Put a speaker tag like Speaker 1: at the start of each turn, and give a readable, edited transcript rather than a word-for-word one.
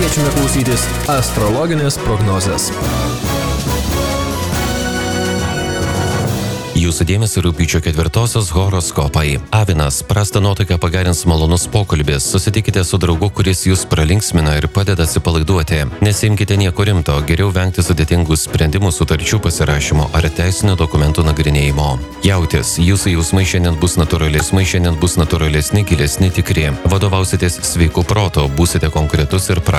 Speaker 1: kviečiame klausytis astrologinės prognozės.
Speaker 2: Jūsų dėmesio rugpjūčio 4-osios horoskopai. Avinas, prastą nuotaiką pagerins malonus pokalbis. Susitikite su draugu, kuris jūs pralinksmina ir padeda atsipalaiduoti. Nesimkite nieko rimto, geriau vengti sudėtingų sprendimų, sutarčių pasirašymo ar teisinių dokumentų nagrinėjimo. Jautis, jūsų jausmai šiandien bus natūralesni, gilesni, tikri. Vadovausitės sveiku protu, būsite konkretus ir